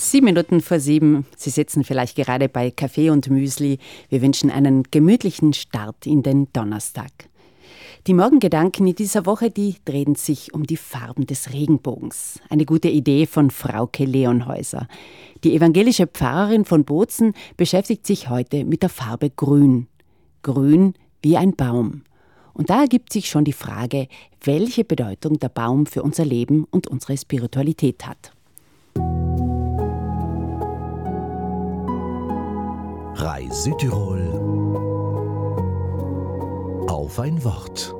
7 Minuten vor 7. Sie sitzen vielleicht gerade bei Kaffee und Müsli. Wir wünschen einen gemütlichen Start in den Donnerstag. Die Morgengedanken in dieser Woche, die drehen sich um die Farben des Regenbogens. Eine gute Idee von Frauke Leonhäuser. Die evangelische Pfarrerin von Bozen beschäftigt sich heute mit der Farbe Grün. Grün wie ein Baum. Und da ergibt sich schon die Frage, welche Bedeutung der Baum für unser Leben und unsere Spiritualität hat. RAI Südtirol auf ein Wort.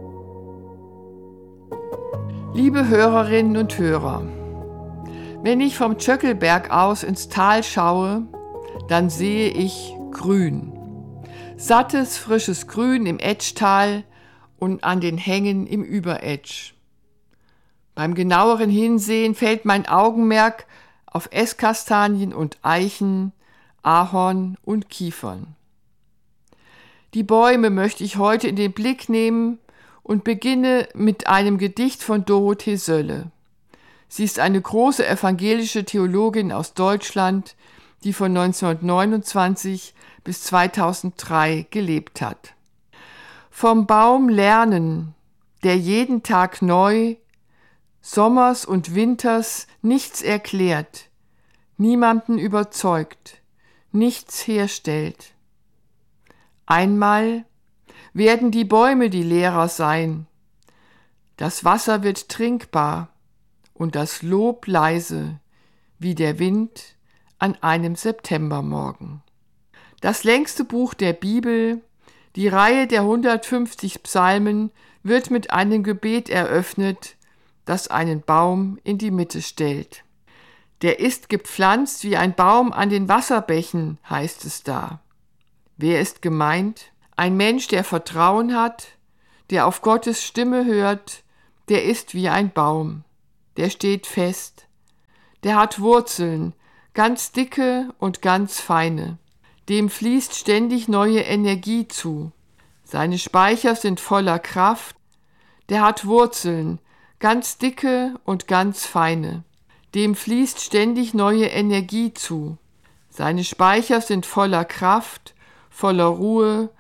Liebe Hörerinnen und Hörer, wenn ich vom Tschöckelberg aus ins Tal schaue, dann sehe ich Grün. Sattes, frisches Grün im Etschtal und an den Hängen im Überetsch. Beim genaueren Hinsehen fällt mein Augenmerk auf Esskastanien und Eichen, Ahorn und Kiefern. Die Bäume möchte ich heute in den Blick nehmen und beginne mit einem Gedicht von Dorothee Sölle. Sie ist eine große evangelische Theologin aus Deutschland, die von 1929 bis 2003 gelebt hat. Vom Baum lernen, der jeden Tag neu, Sommers und Winters nichts erklärt, niemanden überzeugt, nichts herstellt. Einmal werden die Bäume die Lehrer sein, das Wasser wird trinkbar und das Lob leise, wie der Wind an einem Septembermorgen. Das längste Buch der Bibel, die Reihe der 150 Psalmen, wird mit einem Gebet eröffnet, das einen Baum in die Mitte stellt. Der ist gepflanzt wie ein Baum an den Wasserbächen, heißt es da. Wer ist gemeint? Ein Mensch, der Vertrauen hat, der auf Gottes Stimme hört, der ist wie ein Baum. Der steht fest. Der hat Wurzeln, ganz dicke und ganz feine. Dem fließt ständig neue Energie zu. Seine Speicher sind voller Kraft. Der hat Wurzeln, ganz dicke und ganz feine. Dem fließt ständig neue Energie zu. Seine Speicher sind voller Kraft, voller Ruhe,